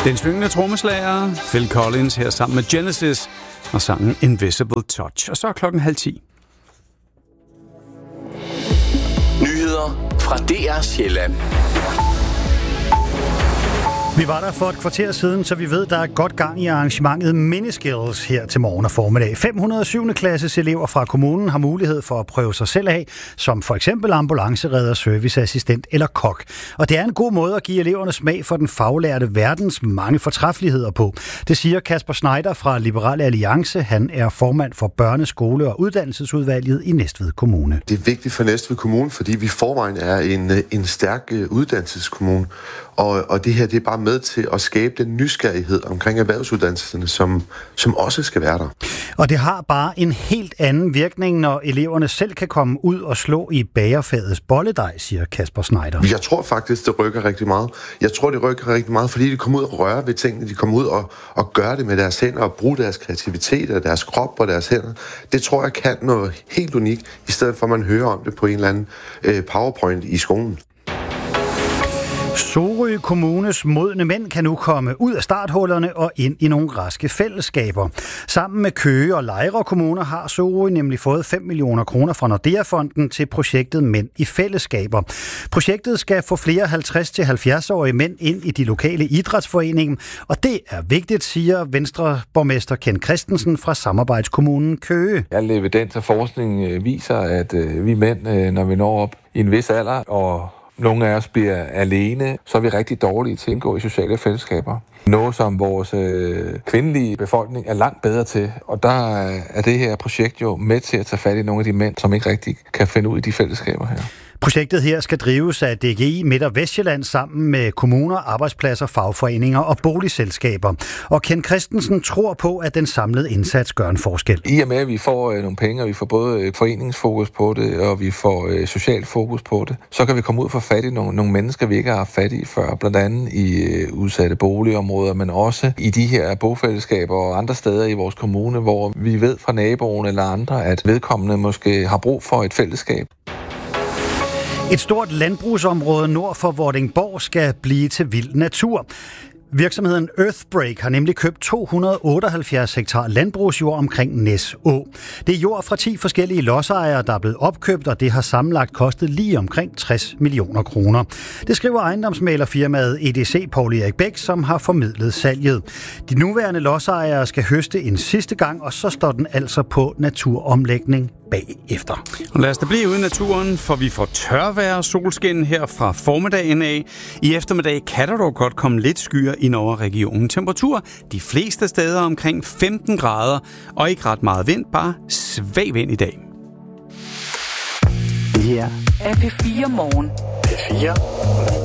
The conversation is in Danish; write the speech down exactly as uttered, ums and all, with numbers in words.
Den svingende trommeslager Phil Collins her sammen med Genesis og sangen Invisible Touch. Og så er klokken halv ti. Nyheder fra D R Sjælland. Vi var der for et kvarter siden, så vi ved, der er godt gang i arrangementet Miniskills her til morgen og formiddag. fem hundrede og syvende klasses elever fra kommunen har mulighed for at prøve sig selv af, som for eksempel ambulanceredder, serviceassistent eller kok. Og det er en god måde at give eleverne smag for den faglærte verdens mange fortræffeligheder på. Det siger Kasper Schneider fra Liberal Alliance. Han er formand for børneskole- og uddannelsesudvalget i Næstved Kommune. Det er vigtigt for Næstved Kommune, fordi vi forvejen er en, en stærk uddannelseskommune. Og, og det her det er bare med til at skabe den nysgerrighed omkring erhvervsuddannelserne, som, som også skal være der. Og det har bare en helt anden virkning, når eleverne selv kan komme ud og slå i bagerfagets bolledej, siger Kasper Schneider. Jeg tror faktisk, det rykker rigtig meget. Jeg tror, det rykker rigtig meget, fordi de kommer ud og rører ved tingene. De kommer ud og, og gør det med deres hænder og bruge deres kreativitet og deres krop og deres hænder. Det tror jeg kan noget helt unikt, i stedet for at man hører om det på en eller anden øh, PowerPoint i skolen. Sorø Kommunes modne mænd kan nu komme ud af starthullerne og ind i nogle raske fællesskaber. Sammen med Køge og Lejre Kommuner har Sorø nemlig fået fem millioner kroner fra Nordea-fonden til projektet Mænd i Fællesskaber. Projektet skal få flere halvtreds til halvfjerds-årige mænd ind i de lokale idrætsforeninger, og det er vigtigt, siger Venstre-borgmester Ken Christensen fra Samarbejdskommunen Køge. Al evidens og forskning viser, at vi mænd, når vi når op i en vis alder, og nogle af os bliver alene, så er vi rigtig dårlige til at indgå i sociale fællesskaber. Noget, som vores øh, kvindelige befolkning er langt bedre til. Og der er det her projekt jo med til at tage fat i nogle af de mænd, som ikke rigtig kan finde ud i de fællesskaber her. Projektet her skal drives af D G I Midt- og Vestjylland sammen med kommuner, arbejdspladser, fagforeninger og boligselskaber. Og Ken Christensen tror på, at den samlede indsats gør en forskel. I og med, at vi får øh, nogle penge, og vi får både foreningsfokus på det, og vi får øh, socialt fokus på det, så kan vi komme ud for fat i nogle, nogle mennesker, vi ikke har haft fat i før. Blandt andet i øh, udsatte boligområder, men også i de her bofællesskaber og andre steder i vores kommune, hvor vi ved fra naboen eller andre, at vedkommende måske har brug for et fællesskab. Et stort landbrugsområde nord for Vordingborg skal blive til vild natur. Virksomheden Earthbreak har nemlig købt to hundrede og otteoghalvfjerds hektar landbrugsjord omkring Næs Å. Det er jord fra ti forskellige lodsejere, der er blevet opkøbt, og det har sammenlagt kostet lige omkring tres millioner kroner. Det skriver ejendomsmæglerfirmaet E D C Poul Erik Bæk, som har formidlet salget. De nuværende lodsejere skal høste en sidste gang, og så står den altså på naturomlægning bagefter. Og lad os da blive ude i naturen, for vi får tørvejr og solskin her fra formiddagen af. I eftermiddag kan der dog godt komme lidt skyer ind over regionen. Temperatur de fleste steder omkring femten grader, og ikke ret meget vind, bare svag vind i dag. Det her er P fire Morgen. P fire